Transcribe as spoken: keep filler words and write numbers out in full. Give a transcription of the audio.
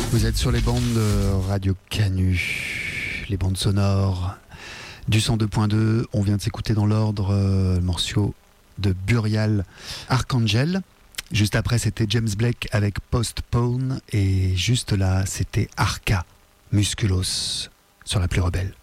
Vous êtes sur les bandes de Radio Canu, les bandes sonores du cent deux point deux. On vient de s'écouter dans l'ordre euh, le morceau de Burial, Archangel. Juste après, c'était James Blake avec Postpone. Et juste là, c'était Arca, Musculos, sur la plus rebelle.